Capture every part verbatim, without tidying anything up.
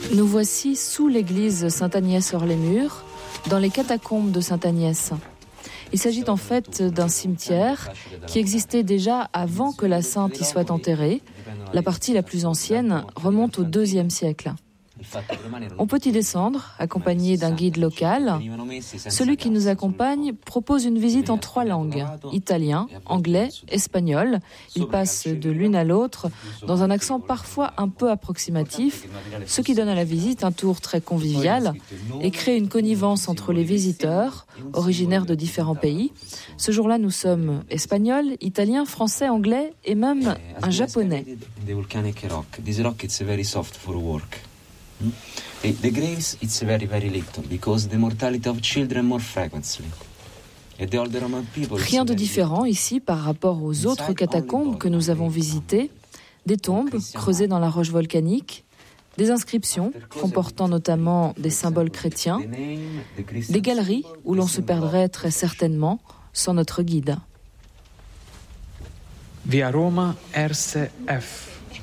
Nous voici sous l'église Sainte-Agnès-hors-les-Murs, dans les catacombes de Sainte-Agnès. Il s'agit en fait d'un cimetière qui existait déjà avant que la sainte y soit enterrée. La partie la plus ancienne remonte au deuxième siècle. On peut y descendre, accompagné d'un guide local. Celui qui nous accompagne propose une visite en trois langues, italien, anglais, espagnol. Il passe de l'une à l'autre dans un accent parfois un peu approximatif, ce qui donne à la visite un tour très convivial et crée une connivence entre les visiteurs, originaires de différents pays. Ce jour-là, nous sommes espagnols, italiens, français, anglais et même un japonais. The graves, it's very, very little because the mortality of children more frequently. Rien de différent ici par rapport aux autres catacombes que nous avons visitées. Des tombes creusées dans la roche volcanique, des inscriptions comportant notamment des symboles chrétiens, des galeries où l'on se perdrait très certainement sans notre guide. Via Roma R C F.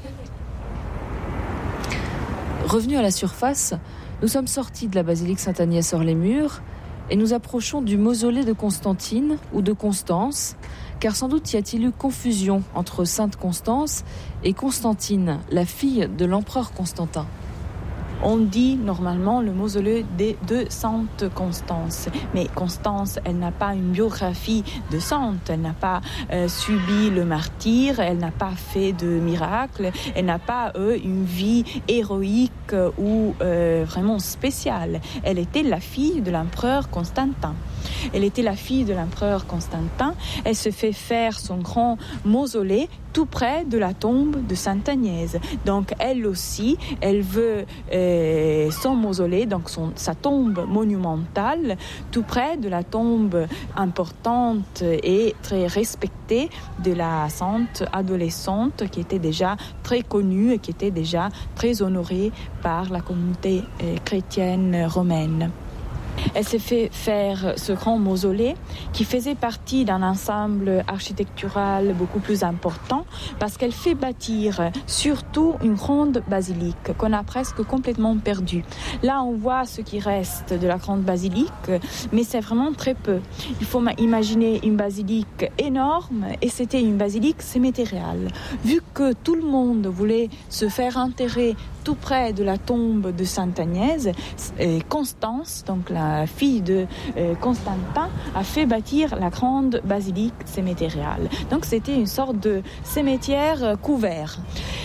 Revenus à la surface, nous sommes sortis de la basilique Sainte-Agnès-hors-les-Murs et nous approchons du mausolée de Constantine ou de Constance, car sans doute y a-t-il eu confusion entre Sainte Constance et Constantine, la fille de l'empereur Constantin. On dit normalement le mausolée de, de Sainte Constance. Mais Constance, elle n'a pas une biographie de sainte. Elle n'a pas euh, subi le martyre, elle n'a pas fait de miracle, elle n'a pas euh, une vie héroïque ou euh, vraiment spéciale. Elle était la fille de l'empereur Constantin. Elle était la fille de l'empereur Constantin. Elle se fait faire son grand mausolée tout près de la tombe de Sainte-Agnès. Donc elle aussi, elle veut euh, son mausolée, donc son, sa tombe monumentale, tout près de la tombe importante et très respectée de la sainte adolescente qui était déjà très connue et qui était déjà très honorée par la communauté euh, chrétienne romaine. Elle s'est fait faire ce grand mausolée qui faisait partie d'un ensemble architectural beaucoup plus important parce qu'elle fait bâtir surtout une grande basilique qu'on a presque complètement perdue. Là, on voit ce qui reste de la grande basilique, mais c'est vraiment très peu. Il faut imaginer une basilique énorme et c'était une basilique cimetiériale. Vu que tout le monde voulait se faire enterrer tout près de la tombe de Sainte-Agnès, Constance, donc la fille de Constantin, a fait bâtir la grande basilique cimetiériale. Donc c'était une sorte de cimetière couvert.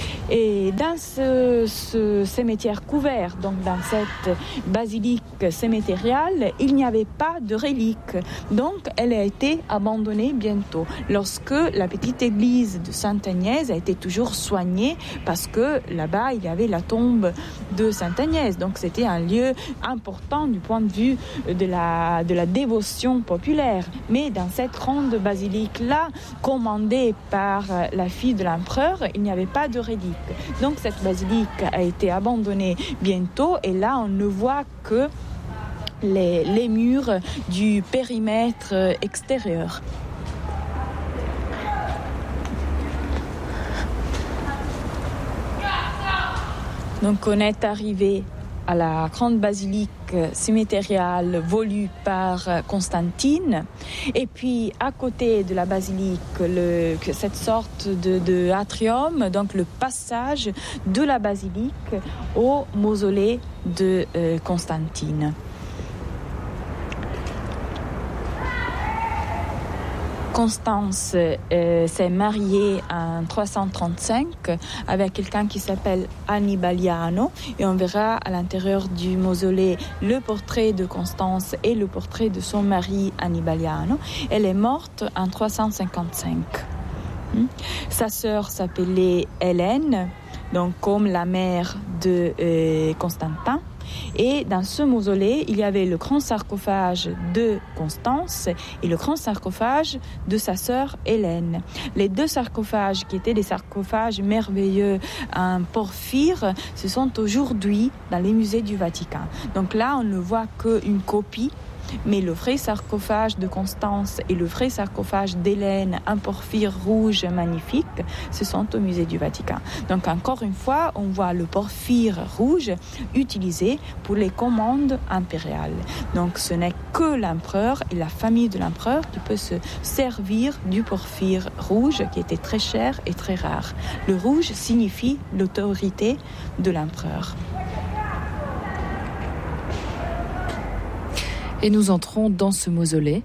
Et dans ce, ce cimetière couvert, donc dans cette basilique cimetiériale, il n'y avait pas de reliques. Donc elle a été abandonnée bientôt, lorsque la petite église de Sainte-Agnès a été toujours soignée, parce que là-bas, il y avait la tombe de Sainte-Agnès. Donc c'était un lieu important du point de vue de la, de la dévotion populaire. Mais dans cette grande basilique-là, commandée par la fille de l'empereur, il n'y avait pas de reliques. Donc cette basilique a été abandonnée bientôt et là on ne voit que les, les murs du périmètre extérieur. Donc on est arrivé à la grande basilique cimetiériale voulue par Constantine. Et puis, à côté de la basilique, le, cette sorte de, de atrium, donc le passage de la basilique au mausolée de euh, Constantine. Constance euh, s'est mariée en trois cent trente-cinq avec quelqu'un qui s'appelle Annibaliano et on verra à l'intérieur du mausolée le portrait de Constance et le portrait de son mari Annibaliano. Elle est morte en trois cent cinquante-cinq. Hmm. Sa sœur s'appelait Hélène, donc comme la mère de euh, Constantin. Et dans ce mausolée, il y avait le grand sarcophage de Constance et le grand sarcophage de sa sœur Hélène. Les deux sarcophages, qui étaient des sarcophages merveilleux en porphyre, se sont aujourd'hui dans les musées du Vatican. Donc là, on ne voit qu'une copie Mais le vrai sarcophage de Constance et le vrai sarcophage d'Hélène, un porphyre rouge magnifique, ce sont au musée du Vatican. Donc encore une fois, on voit le porphyre rouge utilisé pour les commandes impériales. Donc ce n'est que l'empereur et la famille de l'empereur qui peut se servir du porphyre rouge qui était très cher et très rare. Le rouge signifie l'autorité de l'empereur. Et nous entrons dans ce mausolée.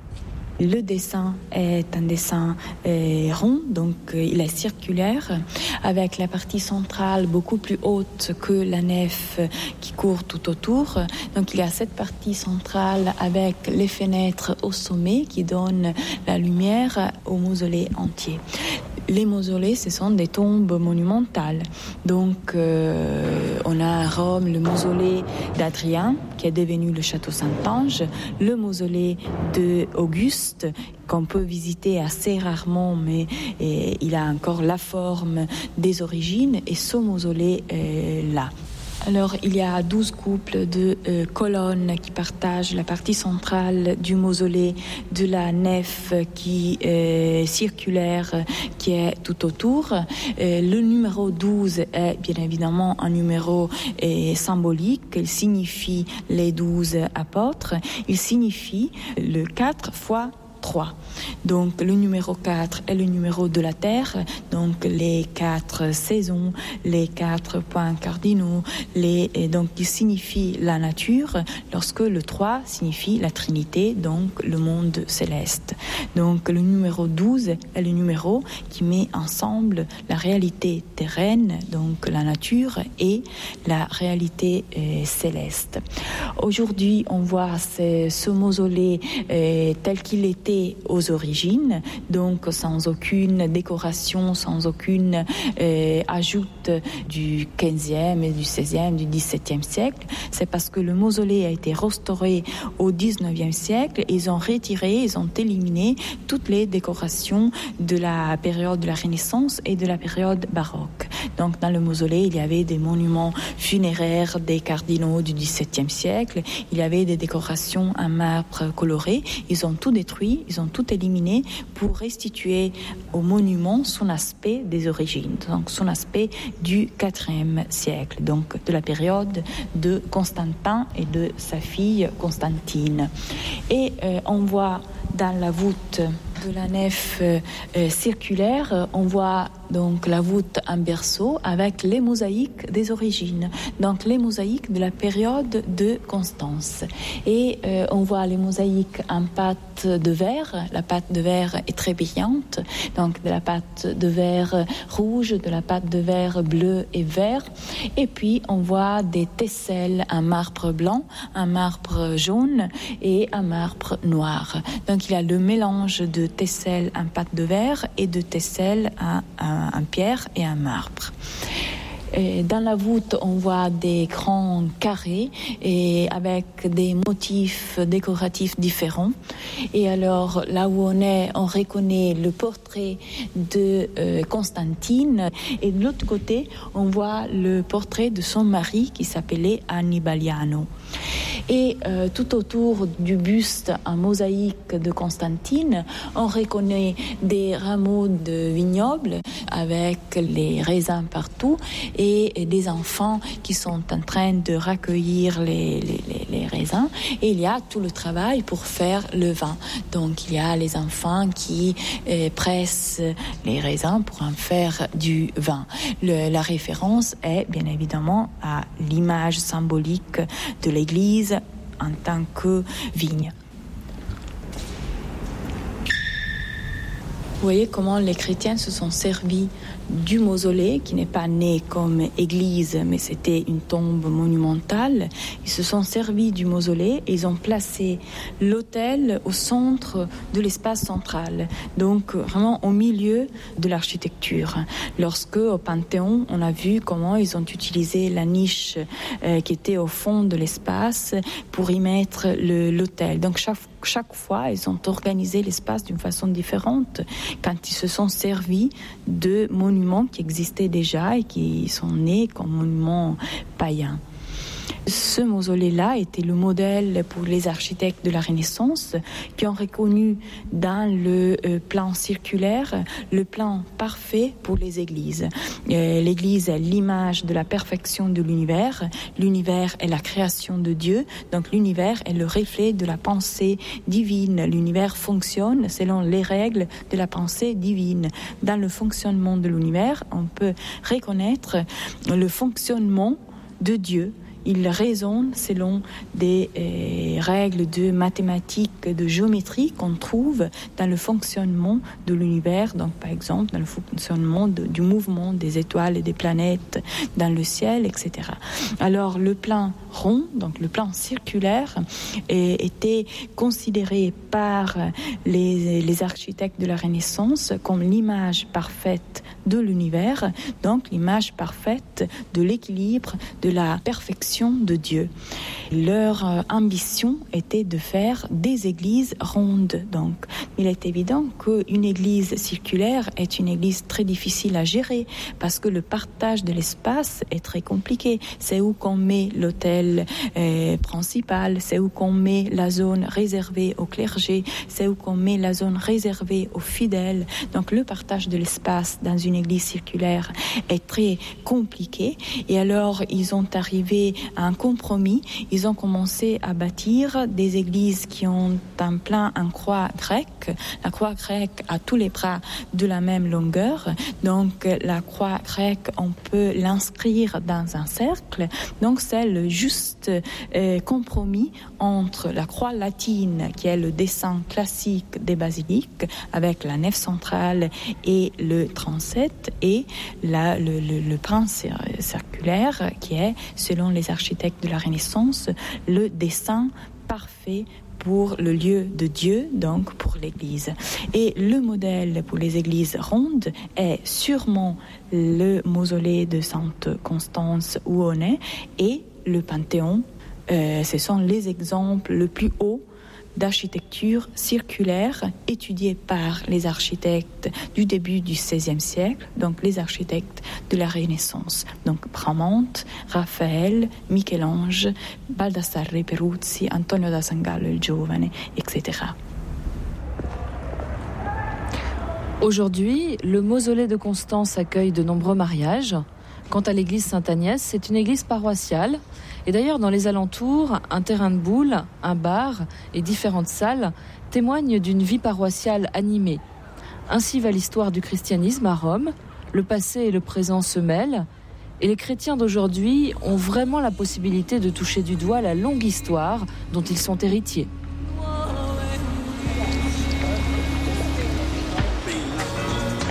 Le dessin est un dessin euh, rond, donc euh, il est circulaire, avec la partie centrale beaucoup plus haute que la nef euh, qui court tout autour. Donc il y a cette partie centrale avec les fenêtres au sommet qui donnent la lumière au mausolée entier. Les mausolées, ce sont des tombes monumentales. Donc, euh, on a à Rome le mausolée d'Adrien, qui est devenu le château Saint-Ange, le mausolée d'Auguste, qu'on peut visiter assez rarement, mais et, il a encore la forme des origines, et ce mausolée-là. Alors, il y a douze couples de euh, colonnes qui partagent la partie centrale du mausolée, de la nef qui est circulaire, qui est tout autour. Euh, le numéro douze est bien évidemment un numéro euh, symbolique. Il signifie les douze apôtres. Il signifie le quatre fois trois. Donc le numéro quatre est le numéro de la Terre, donc les quatre saisons, les quatre points cardinaux, les, donc qui signifie la nature, lorsque le trois signifie la Trinité, donc le monde céleste. Donc le numéro douze est le numéro qui met ensemble la réalité terrestre, donc la nature, et la réalité euh, céleste. Aujourd'hui, on voit ce, ce mausolée euh, tel qu'il était aux origines, donc sans aucune décoration, sans aucune euh, ajoute du quinzième, du seizième, du dix-septième siècle. C'est parce que le mausolée a été restauré au dix-neuvième siècle. Ils ont retiré, ils ont éliminé toutes les décorations de la période de la Renaissance et de la période baroque. Donc dans le mausolée, il y avait des monuments funéraires des cardinaux du dix-septième siècle, il y avait des décorations en marbre coloré. Ils ont tout détruit, ils ont tout éliminé pour restituer au monument son aspect des origines, donc son aspect du quatrième siècle, donc de la période de Constantin et de sa fille Constantine. Et euh, on voit dans la voûte de la nef euh, circulaire, on voit donc la voûte en berceau avec les mosaïques des origines, donc les mosaïques de la période de Constance. Et euh, on voit les mosaïques en pâte de verre. La pâte de verre est très brillante, donc de la pâte de verre rouge, de la pâte de verre bleu et vert. Et puis on voit des tesselles en marbre blanc, en marbre jaune et en marbre noir. Donc il y a le mélange de tesselles en pâte de verre et de tesselles en, en, en pierre et en marbre. Et dans la voûte, on voit des grands carrés et avec des motifs décoratifs différents. Et alors, là où on est, on reconnaît le portrait de euh, Constantine. Et de l'autre côté, on voit le portrait de son mari qui s'appelait Annibaliano. Et euh, tout autour du buste en mosaïque de Constantine, on reconnaît des rameaux de vignobles avec les raisins partout et des enfants qui sont en train de recueillir les, les, les raisins. Et il y a tout le travail pour faire le vin. Donc il y a les enfants qui euh, pressent les raisins pour en faire du vin. Le, la référence est bien évidemment à l'image symbolique de l'Église en tant que vigne. Vous voyez comment les chrétiens se sont servis du mausolée, qui n'est pas né comme église, mais c'était une tombe monumentale. Ils se sont servis du mausolée et ils ont placé l'autel au centre de l'espace central, donc vraiment au milieu de l'architecture. Lorsque, au Panthéon, on a vu comment ils ont utilisé la niche euh, qui était au fond de l'espace pour y mettre le, l'autel. Donc chaque Chaque fois, ils ont organisé l'espace d'une façon différente quand ils se sont servis de monuments qui existaient déjà et qui sont nés comme monuments païens. Ce mausolée-là était le modèle pour les architectes de la Renaissance qui ont reconnu dans le plan circulaire le plan parfait pour les églises. L'église est l'image de la perfection de l'univers. L'univers est la création de Dieu, donc l'univers est le reflet de la pensée divine. L'univers fonctionne selon les règles de la pensée divine. Dans le fonctionnement de l'univers, on peut reconnaître le fonctionnement de Dieu. Il raisonne selon des euh, règles de mathématiques, de géométrie qu'on trouve dans le fonctionnement de l'univers, donc par exemple dans le fonctionnement de, du mouvement des étoiles et des planètes dans le ciel, et cetera. Alors le plan rond, donc le plan circulaire, euh, était considéré par les, les architectes de la Renaissance comme l'image parfaite de l'univers, donc l'image parfaite de l'équilibre, de la perfection de Dieu. Leur euh, ambition était de faire des églises rondes. Donc, il est évident qu'une église circulaire est une église très difficile à gérer parce que le partage de l'espace est très compliqué. C'est où qu'on met l'autel euh, principal, c'est où qu'on met la zone réservée au clergé, c'est où qu'on met la zone réservée aux fidèles. Donc, le partage de l'espace dans une église circulaire est très compliqué. Et alors, ils ont arrivé à un compromis. Ils ont commencé à bâtir des églises qui ont un plan en croix grecque. La croix grecque a tous les bras de la même longueur. Donc, la croix grecque, on peut l'inscrire dans un cercle. Donc, c'est le juste euh, compromis entre la croix latine, qui est le dessin classique des basiliques, avec la nef centrale et le transept, et la, le, le, le plan circulaire, qui est, selon les architectes de la Renaissance, le dessin parfait pour le lieu de Dieu, donc pour l'Église. Et le modèle pour les églises rondes est sûrement le mausolée de Sainte Constance où on est, et le Panthéon. Euh, ce sont les exemples les plus hauts d'architecture circulaire étudiée par les architectes du début du seizième siècle, donc les architectes de la Renaissance. Donc Bramante, Raphaël, Michel-Ange, Baldassarre Peruzzi, Antonio da Sangallo il Giovane, et cetera. Aujourd'hui, le mausolée de Constance accueille de nombreux mariages. Quant à l'église Sainte-Agnès, c'est une église paroissiale. Et d'ailleurs, dans les alentours, un terrain de boules, un bar et différentes salles témoignent d'une vie paroissiale animée. Ainsi va l'histoire du christianisme à Rome. Le passé et le présent se mêlent. Et les chrétiens d'aujourd'hui ont vraiment la possibilité de toucher du doigt la longue histoire dont ils sont héritiers.